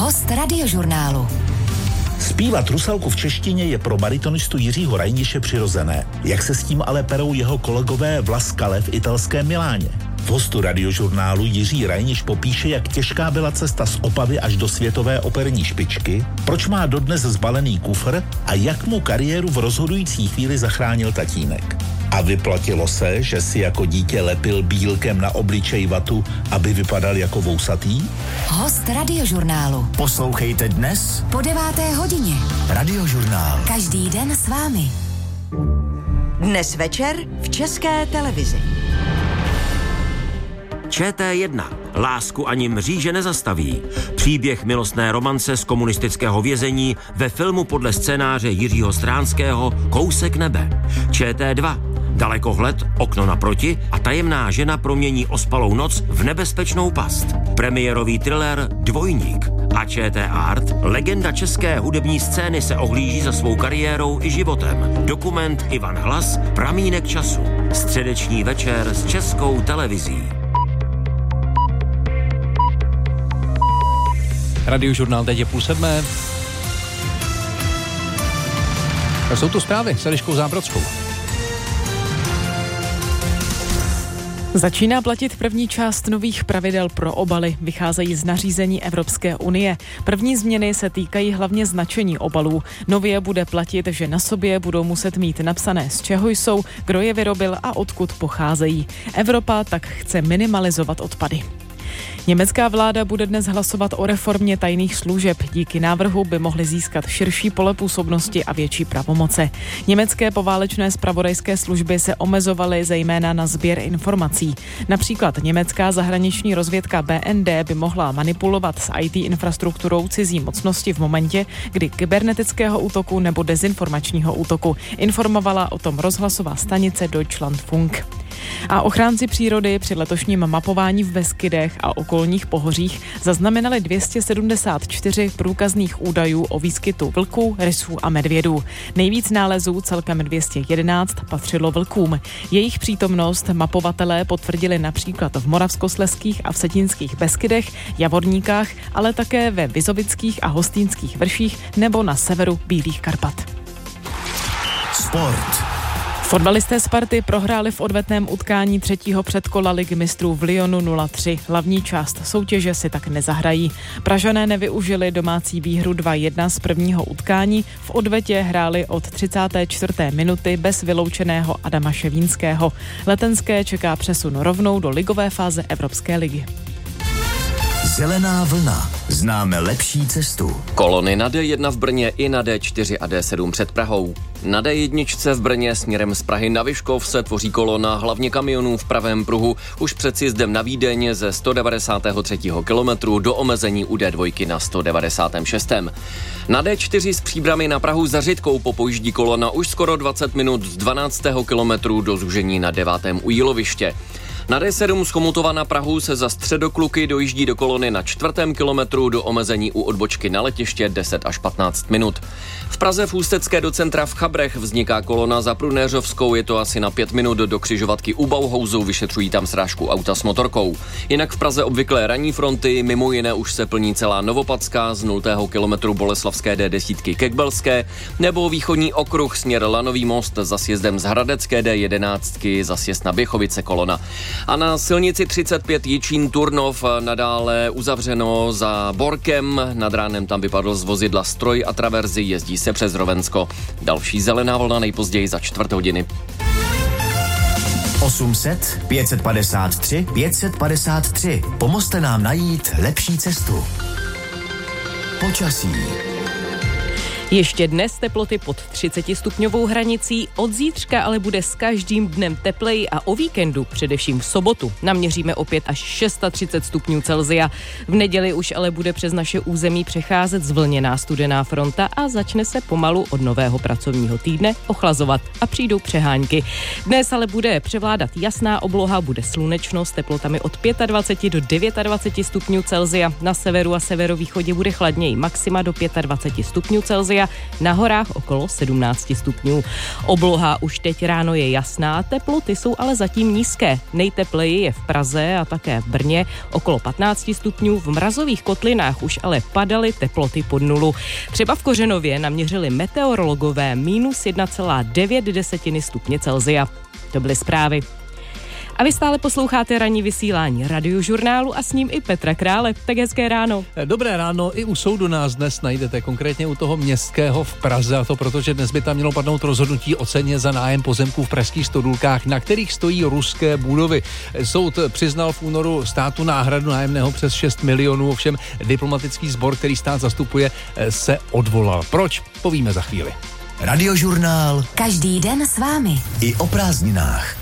Host Radiožurnálu. Zpívat Rusalku v češtině je pro baritonistu Jiřího Rajniše přirozené. Jak se s tím ale perou jeho kolegové v La Scale v italském Miláně? V hostu Radiožurnálu Jiří Rajniš popíše, jak těžká byla cesta z Opavy až do světové operní špičky, proč má dodnes zbalený kufr a jak mu kariéru v rozhodující chvíli zachránil tatínek. A vyplatilo se, že si jako dítě lepil bílkem na obličej vatu, aby vypadal jako vousatý? Host Radiožurnálu. Poslouchejte dnes Po 9:00. Radiožurnál. Každý den s vámi. Dnes večer v České televizi. ČT1. Lásku ani mříže nezastaví. Příběh milostné romance z komunistického vězení ve filmu podle scénáře Jiřího Stránského Kousek nebe. ČT2. Dalekohled, okno naproti a tajemná žena promění ospalou noc v nebezpečnou past. Premiérový thriller Dvojník. A ČT Art, legenda české hudební scény, se ohlíží za svou kariérou i životem. Dokument Ivan Hlas, Pramínek času. Středeční večer s Českou televizí. Radiožurnál, teď je 6:30. Tak jsou tu zprávy s Eliškou Zábrodskou. Začíná platit první část nových pravidel pro obaly. Vycházejí z nařízení Evropské unie. První změny se týkají hlavně značení obalů. Nově bude platit, že na sobě budou muset mít napsané, z čeho jsou, kdo je vyrobil a odkud pocházejí. Evropa tak chce minimalizovat odpady. Německá vláda bude dnes hlasovat o reformě tajných služeb. Díky návrhu by mohly získat širší pole působnosti a větší pravomoce. Německé poválečné zpravodajské služby se omezovaly zejména na sběr informací. Například německá zahraniční rozvědka BND by mohla manipulovat s IT infrastrukturou cizí mocnosti v momentě, kdy kybernetického útoku nebo dezinformačního útoku. Informovala o tom rozhlasová stanice Deutschlandfunk. A ochránci přírody při letošním mapování v Beskydech a okolních pohořích zaznamenali 274 průkazných údajů o výskytu vlků, rysů a medvědů. Nejvíc nálezů, celkem 211, patřilo vlkům. Jejich přítomnost mapovatelé potvrdili například v Moravskoslezských a Vsetínských Beskydech, Javorníkách, ale také ve Vizovických a Hostýnských vrších nebo na severu Bílých Karpat. Sport. Fotbalisté Sparty prohráli v odvetném utkání 3. předkola Ligy mistrů v Lyonu 0-3. Hlavní část soutěže si tak nezahrají. Pražané nevyužili domácí výhru 2-1 z prvního utkání. V odvetě hráli od 34. minuty bez vyloučeného Adama Ševínského. Letenské čeká přesun rovnou do ligové fáze Evropské ligy. Zelená vlna. Známe lepší cestu. Kolony na D1 v Brně i na D4 a D7 před Prahou. Na D1 v Brně směrem z Prahy na Vyškov se tvoří kolona hlavně kamionů v pravém pruhu už před sjezdem na Vídeň ze 193. kilometru do omezení u D2 na 196. Na D4 z Příbrami na Prahu za Řitkou popojíždí kolona už skoro 20 minut z 12. kilometru do zúžení na 9. u Jíloviště. Na D7 z Chomutova na Prahu se za Středokluky dojíždí do kolony na 4. kilometru do omezení u odbočky na letiště 10 až 15 minut. V Praze v Ústecké do centra v Chabrech vzniká kolona za Prunéřovskou, je to asi na 5 minut do křižovatky u Bauhausu, vyšetřují tam srážku auta s motorkou. Jinak v Praze obvyklé ranní fronty, mimo jiné už se plní celá Novopadská z 0. kilometru Boleslavské D10 ke Kbelské, nebo východní okruh směr Lanový most za sjezdem z Hradecké D11 za sjezd na Běchovice kolona. A na silnici 35 Jičín Turnov nadále uzavřeno za Borkem. Nad ránem tam vypadl z vozidla stroj a traverzy, jezdí se přes Rovensko. Další zelená vlna nejpozději za 4 hodiny. 800 553 553. Pomozte nám najít lepší cestu. Počasí. Ještě dnes teploty pod 30 stupňovou hranicí, od zítřka ale bude s každým dnem tepleji a o víkendu, především v sobotu, naměříme opět až 630 stupňů Celsia. V neděli už ale bude přes naše území přecházet zvlněná studená fronta a začne se pomalu od nového pracovního týdne ochlazovat a přijdou přehánky. Dnes ale bude převládat jasná obloha, bude slunečno s teplotami od 25 do 29 stupňů Celsia. Na severu a severovýchodě bude chladněji, maxima do 25 stupňů Celsia. Celsia, na horách okolo 17 stupňů. Obloha už teď ráno je jasná, teploty jsou ale zatím nízké. Nejtepleji je v Praze a také v Brně okolo 15 stupňů, v mrazových kotlinách už ale padaly teploty pod nulu. Třeba v Kořenově naměřili meteorologové minus 1,9 stupně Celsia. To byly zprávy. A vy stále posloucháte ranní vysílání Radiožurnálu a s ním i Petra Krále. Tak hezké ráno. Dobré ráno, i u soudu nás dnes najdete, konkrétně u toho městského v Praze, a to protože dnes by tam mělo padnout rozhodnutí o ceně za nájem pozemků v pražských Stodůlkách, na kterých stojí ruské budovy. Soud přiznal v únoru státu náhradu nájemného přes 6 milionů, ovšem diplomatický sbor, který stát zastupuje, se odvolal. Proč? Povíme za chvíli. Radiožurnál. Každý den s vámi. I o prázdninách.